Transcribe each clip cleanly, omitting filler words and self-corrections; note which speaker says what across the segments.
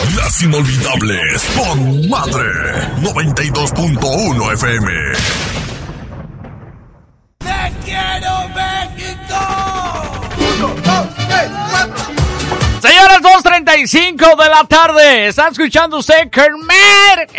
Speaker 1: Las inolvidables con Madre 92.1 FM.
Speaker 2: ¡Te quiero, México! 1, 2, 3, 4.
Speaker 3: Señoras, 2:35 de la tarde. Está escuchando usted Kermer.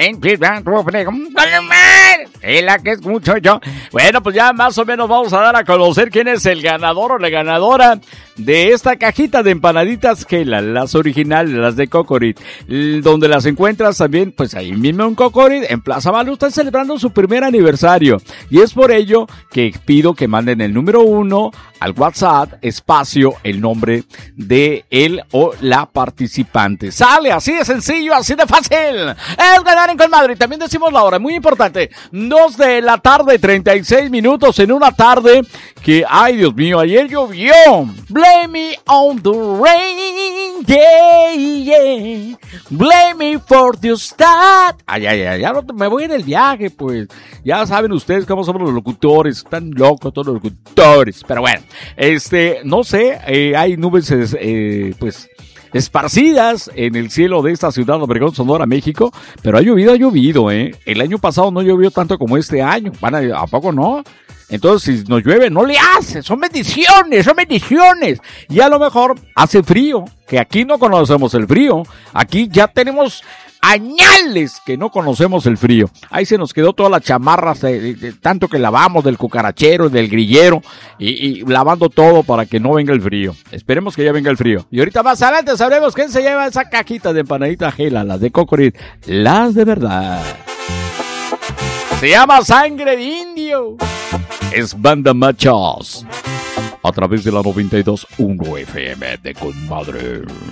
Speaker 3: Es la que escucho yo. Bueno, pues ya más o menos vamos a dar a conocer quién es el ganador o la ganadora de esta cajita de empanaditas Gela, las originales, las de Cocorit, donde las encuentras también, pues ahí mismo en Cocorit, en Plaza Malú. Están celebrando su primer aniversario y es por ello que pido que manden el número 1 al WhatsApp, espacio, el nombre de él o la participante. Sale así de sencillo, así de fácil. Es ganar en Colmadre. Y también decimos la hora, muy importante, 2 de la tarde, 36 minutos en una tarde que, ay Dios mío, ayer llovió. Blame me on the rain, yeah, yeah. Blame me for the start. Ay, ya no me voy en el viaje, pues. Ya saben ustedes cómo somos los locutores, están locos todos los locutores. Pero bueno, no sé, hay nubes, pues, esparcidas en el cielo de esta ciudad de Obregón, Sonora, México, pero ha llovido, El año pasado no llovió tanto como este año. ¿A poco no? Entonces, si nos llueve, no le hace, son bendiciones. Y a lo mejor hace frío, que aquí no conocemos el frío. Aquí ya tenemos añales que no conocemos el frío. Ahí se nos quedó toda la chamarra, de tanto que lavamos del cucarachero, del grillero, y lavando todo para que no venga el frío. Esperemos que ya venga el frío. Y ahorita más adelante sabremos quién se lleva esa cajita de empanadita Gela, las de Cocorit, las de verdad. Se llama Sangre de Indio. Es Banda Machos. A través de la 92.1 FM de Colmadre.